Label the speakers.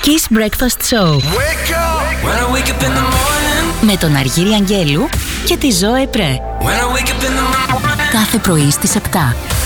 Speaker 1: Kiss Breakfast Show.
Speaker 2: Wake up! When I wake up in the morning.
Speaker 1: Με τον Αργύρη Αγγέλου και τη Ζωέ Πρέ.
Speaker 2: When I wake up in the morning.
Speaker 1: Κάθε πρωί στις 7.